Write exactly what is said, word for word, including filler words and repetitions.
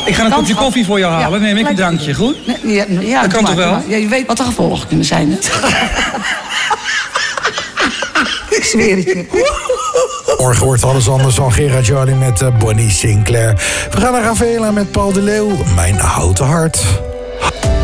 Ik ga een kopje koffie voor jou halen. Neem ik een drankje, goed? Nee, ja, ja, dat kan maar, toch wel? Ja, je weet wat de gevolgen kunnen zijn, hè? Ik zweer het je. Morgen wordt alles anders van Gerard Joling met uh, Bonnie Sinclair. We gaan naar Ravela met Paul de Leeuw. Mijn houten hart.